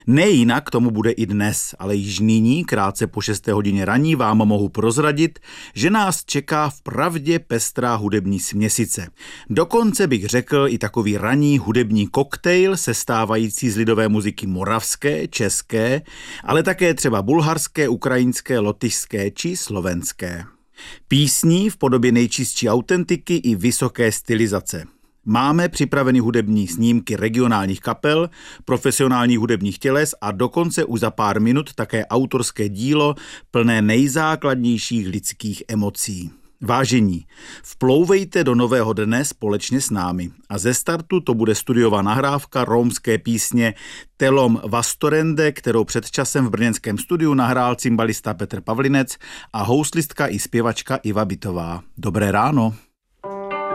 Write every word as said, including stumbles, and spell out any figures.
Nejinak tomu bude i dnes, ale již nyní, krátce po šesté hodině raní, vám mohu prozradit, že nás čeká vpravdě pestrá hudební směsice. Dokonce bych řekl i takový ranní hudební koktejl, sestávající z lidové muziky moravské, české, ale také třeba bulharské, ukrajinské, lotyšské či slovenské. Písní v podobě nejčistší autentiky i vysoké stylizace. Máme připraveny hudební snímky regionálních kapel, profesionálních hudebních těles a dokonce už za pár minut také autorské dílo plné nejzákladnějších lidských emocí. Vážení, vplouvejte do nového dne společně s námi a ze startu to bude studiová nahrávka rómské písně Telom Vastorende, kterou před časem v brněnském studiu nahrál cymbalista Petr Pavlinec a houslistka i zpěvačka Iva Bitová. Dobré ráno.